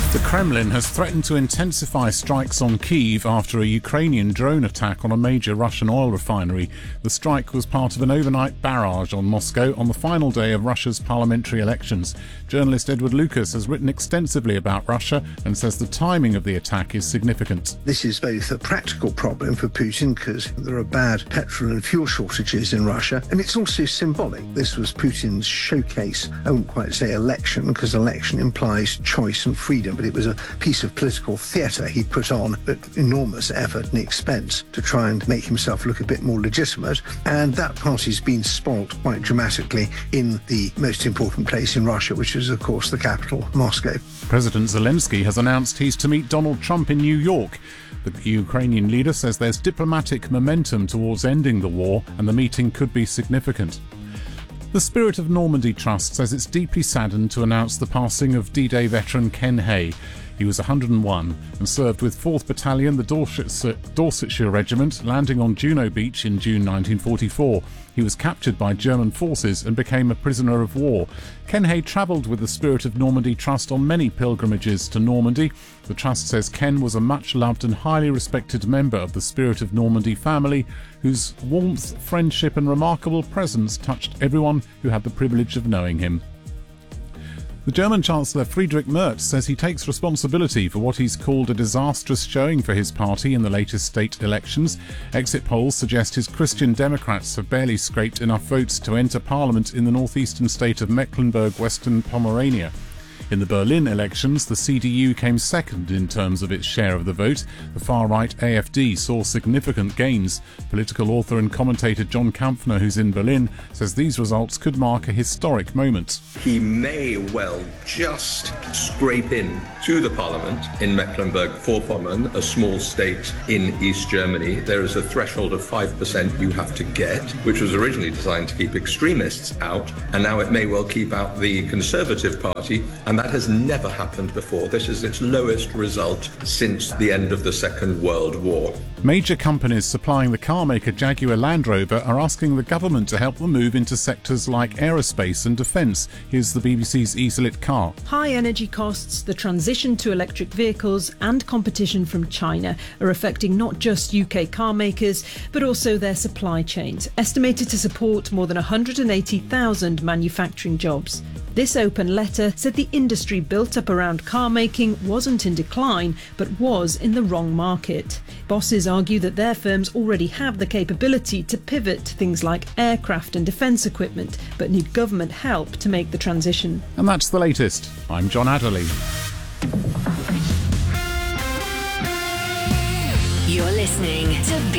The Kremlin has threatened to intensify strikes on Kyiv after a Ukrainian drone attack on a major Russian oil refinery. The strike was part of an overnight barrage on Moscow on the final day of Russia's parliamentary elections. Journalist Edward Lucas has written extensively about Russia and says the timing of the attack is significant. This is both a practical problem for Putin because there are bad petrol and fuel shortages in Russia, and it's also symbolic. This was Putin's showcase, I wouldn't quite say election, because election implies choice and freedom, but it was a piece of political theatre he put on at enormous effort and expense to try and make himself look a bit more legitimate, and that party's been spoilt quite dramatically in the most important place in Russia, which is, of course, the capital, Moscow. President Zelensky has announced he's to meet Donald Trump in New York. The Ukrainian leader says there's diplomatic momentum towards ending the war and the meeting could be significant. The Spirit of Normandy Trust says it's deeply saddened to announce the passing of D-Day veteran Ken Hay. He was 101 and served with 4th Battalion, the Dorsetshire Regiment, landing on Juno Beach in June 1944. He was captured by German forces and became a prisoner of war. Ken Hay travelled with the Spirit of Normandy Trust on many pilgrimages to Normandy. The Trust says Ken was a much-loved and highly respected member of the Spirit of Normandy family, whose warmth, friendship and remarkable presence touched everyone who had the privilege of knowing him. The German Chancellor Friedrich Merz says he takes responsibility for what he's called a disastrous showing for his party in the latest state elections. Exit polls suggest his Christian Democrats have barely scraped enough votes to enter parliament in the northeastern state of Mecklenburg-Western Pomerania. In the Berlin elections, the CDU came second in terms of its share of the vote. The far-right AfD saw significant gains. Political author and commentator John Kampfner, who's in Berlin, says these results could mark a historic moment. He may well just scrape in to the parliament in Mecklenburg-Vorpommern, a small state in East Germany. There is a threshold of 5% you have to get, which was originally designed to keep extremists out, and now it may well keep out the Conservative Party, and that has never happened before. This is its lowest result since the end of the Second World War. Major companies supplying the car maker Jaguar Land Rover are asking the government to help them move into sectors like aerospace and defence. Here's the BBC's Iselit Carr. High energy costs, the transition to electric vehicles and competition from China are affecting not just UK car makers, but also their supply chains, estimated to support more than 180,000 manufacturing jobs. This open letter said the industry built up around car making wasn't in decline, but was in the wrong market. Bosses argue that their firms already have the capability to pivot to things like aircraft and defence equipment, but need government help to make the transition. And that's the latest. I'm John Adderley. You're listening to